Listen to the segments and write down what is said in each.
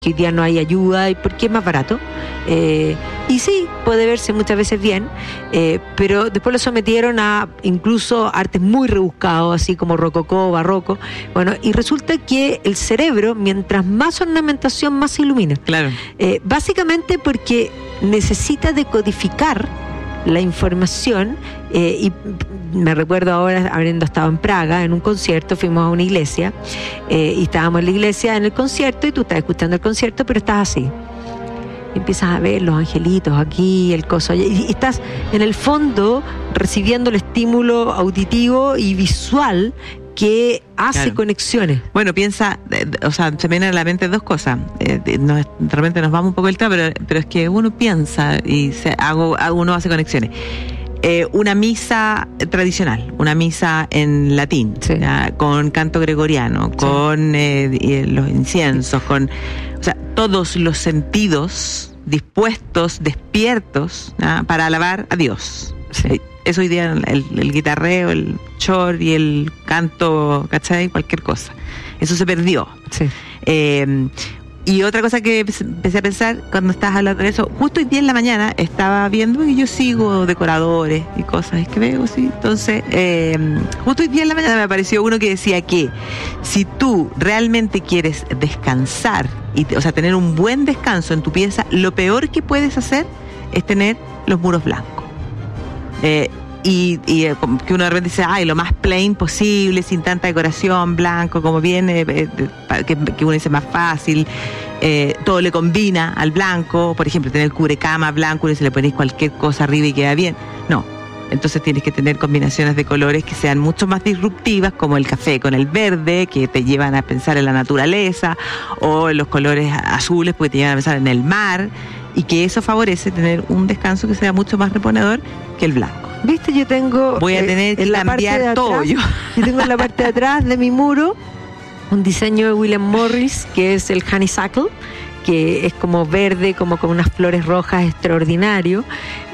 que hoy día no hay ayuda y porque es más barato. Y sí, puede verse muchas veces bien, pero después lo sometieron a incluso artes muy rebuscados, así como rococó, barroco. Bueno, y resulta que el cerebro, mientras más ornamentación, más se ilumina. Claro. Básicamente porque necesita decodificar la información, y me recuerdo ahora habiendo estado en Praga en un concierto, fuimos a una iglesia, y estábamos en la iglesia en el concierto y tú estás escuchando el concierto, pero estás así. Y empiezas a ver los angelitos aquí, el coso allá, y estás en el fondo recibiendo el estímulo auditivo y visual que hace conexiones. Bueno, piensa, o sea, se me vienen a la mente dos cosas. De repente nos vamos un poco del tema, pero es que uno piensa y uno hace conexiones. Una misa tradicional, una misa en latín, sí, con canto gregoriano, sí, con los inciensos, con, o sea, todos los sentidos dispuestos, despiertos, para alabar a Dios. Sí. Eso hoy día el guitarreo, el chor y el canto, ¿cachai? Cualquier cosa. Eso se perdió. Sí. Y otra cosa que empecé a pensar cuando estabas hablando de eso, justo hoy día en la mañana estaba viendo, y yo sigo decoradores y cosas que veo, sí. Entonces, justo hoy día en la mañana me apareció uno que decía que si tú realmente quieres descansar, o sea, tener un buen descanso en tu pieza, lo peor que puedes hacer es tener los muros blancos. Y que uno de repente dice, lo más plain posible, sin tanta decoración, blanco, como viene, que uno dice más fácil, todo le combina al blanco. Por ejemplo, tener el cubrecama blanco y se le ponéis cualquier cosa arriba y queda bien. No, entonces tienes que tener combinaciones de colores que sean mucho más disruptivas, como el café con el verde, que te llevan a pensar en la naturaleza, o los colores azules, porque te llevan a pensar en el mar, y que eso favorece tener un descanso que sea mucho más reponedor que el blanco. Viste, yo tengo... Voy a tener que cambiar todo yo. Yo tengo en la parte de atrás de mi muro un diseño de William Morris, que es el honeysuckle, que es como verde, como con unas flores rojas, extraordinario,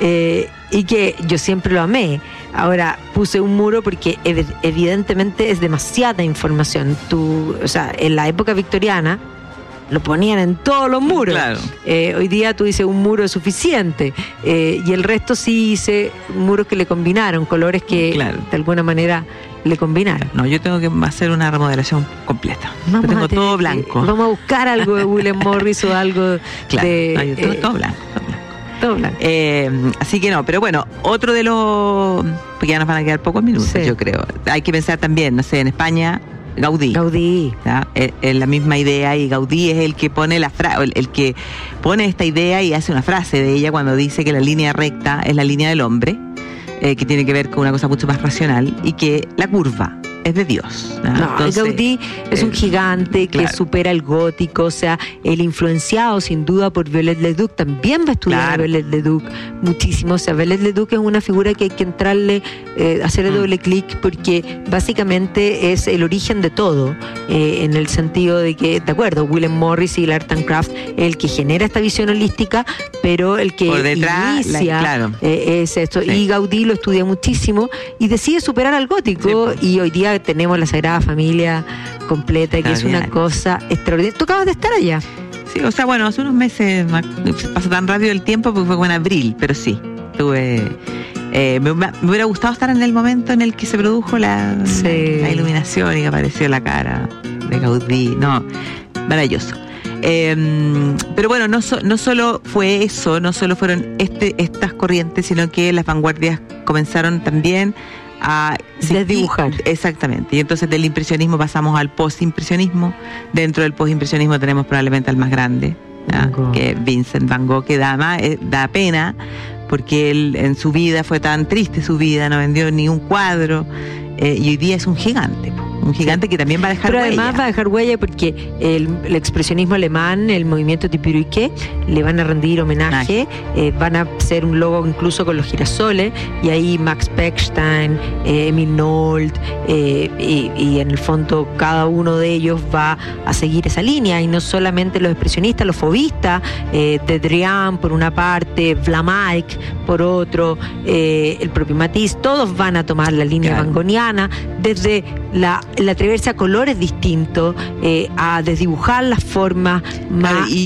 y que yo siempre lo amé. Ahora puse un muro porque evidentemente es demasiada información. O sea, en la época victoriana lo ponían en todos los muros. Claro. Hoy día tú dices un muro es suficiente, y el resto sí hice muros que le combinaron, colores que de alguna manera le combinaron. No, yo tengo que hacer una remodelación completa. Yo tengo todo blanco. Vamos a buscar algo de William Morris o algo de... No, yo tengo todo blanco. Todo blanco. Así que no, pero bueno, otro de los... Porque ya nos van a quedar pocos minutos, yo creo. Hay que pensar también, no sé, en España... Gaudí. Es la misma idea, y Gaudí es el que pone el que pone esta idea y hace una frase de ella cuando dice que la línea recta es la línea del hombre, que tiene que ver con una cosa mucho más racional, y que la curva es de Dios. Entonces, Gaudí es un gigante que supera el gótico, o sea, el influenciado sin duda por Viollet-le-Duc, también va a estudiar a Viollet-le-Duc muchísimo. O sea, Viollet-le-Duc es una figura que hay que entrarle, hacerle doble clic, porque básicamente es el origen de todo, en el sentido de que, de acuerdo, William Morris y el Art and Craft, el que genera esta visión holística, pero el que detrás, inicia es esto. Sí. Y Gaudí lo estudia muchísimo y decide superar al gótico, y hoy día tenemos la Sagrada Familia completa, que es una cosa extraordinaria. ¿Tú acabas de estar allá? Sí, o sea, bueno, hace unos meses, pasa tan rápido el tiempo porque fue en abril, pero sí, me hubiera gustado estar en el momento en el que se produjo la iluminación y que apareció la cara de Gaudí. No, maravilloso. Pero bueno, no solo fue eso, no solo fueron estas corrientes, sino que las vanguardias comenzaron también a desdibujar. Exactamente. Y entonces del impresionismo pasamos al postimpresionismo. Dentro del postimpresionismo tenemos probablemente al más grande, que es Vincent Van Gogh, que da pena, porque él en su vida fue tan triste, su vida no vendió ni un cuadro, y hoy día es un gigante que también va a dejar huella. Pero además va a dejar huella porque el expresionismo alemán, el movimiento Tipiruique, le van a rendir homenaje, van a hacer un logo incluso con los girasoles, y ahí Max Pechstein, Emil Nold, y en el fondo cada uno de ellos va a seguir esa línea, y no solamente los expresionistas, los fauvistas, de Drian por una parte, Vlaminck por otro, el propio Matisse, todos van a tomar la línea van Goghiana, desde la el atreverse a colores distintos, a desdibujar las formas más. Claro,